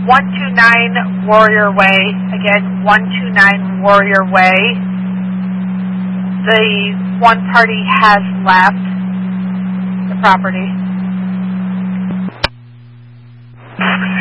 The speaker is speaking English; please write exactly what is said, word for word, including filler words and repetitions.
one two nine Warrior Way. Again, one two nine Warrior Way. The one party has left the property.